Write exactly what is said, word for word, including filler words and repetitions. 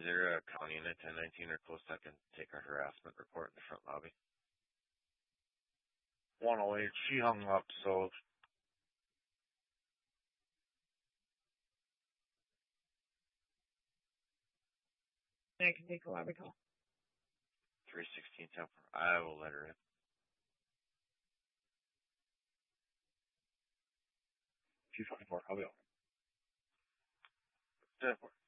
Is there a county unit ten nineteen or close that can take a harassment report in the front lobby? one oh eight. She hung up, so I can take a lobby call. three sixteen Temple. I will let her in. two twenty-four. I'll be on. ten four.